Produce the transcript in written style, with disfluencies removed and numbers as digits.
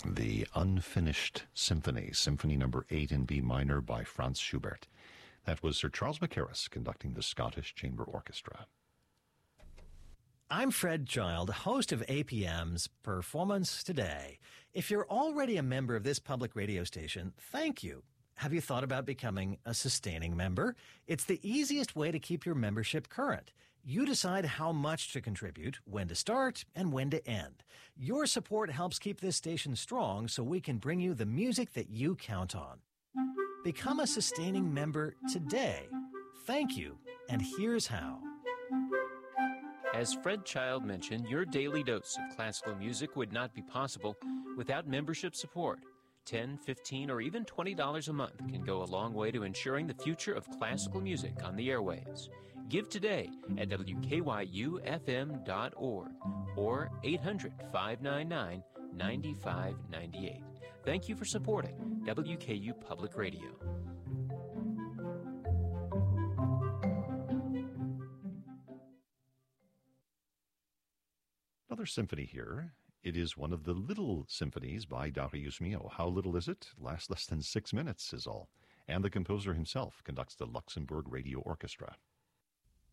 the Unfinished Symphony, Symphony Number 8 in B minor by Franz Schubert. That was Sir Charles Mackerras conducting the Scottish Chamber Orchestra. I'm Fred Child, host of APM's Performance Today. If you're already a member of this public radio station, thank you. Have you thought about becoming a sustaining member? It's the easiest way to keep your membership current. You decide how much to contribute, when to start, and when to end. Your support helps keep this station strong so we can bring you the music that you count on. Become a sustaining member today. Thank you, and here's how. As Fred Child mentioned, your daily dose of classical music would not be possible without membership support. $10, $15, or even $20 a month can go a long way to ensuring the future of classical music on the airwaves. Give today at WKYUFM.org or 800-599-9598. Thank you for supporting WKU Public Radio. Another symphony here. It is one of the little symphonies by Darius Milhaud. How little is it? Lasts less than 6 minutes is all. And the composer himself conducts the Luxembourg Radio Orchestra.